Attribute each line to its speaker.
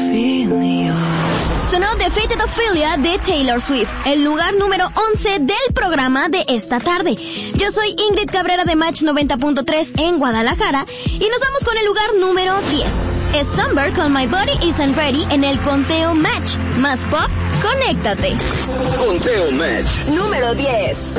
Speaker 1: Sonó The Fated Ophelia de Taylor Swift, el lugar número 11 del programa de esta tarde. Yo soy Ingrid Cabrera de Match 90.3 en Guadalajara y nos vamos con el lugar número 10. Es Somber con My Body Isn't Ready en el conteo Match. Más pop, conéctate.
Speaker 2: Conteo Match.
Speaker 1: Número 10.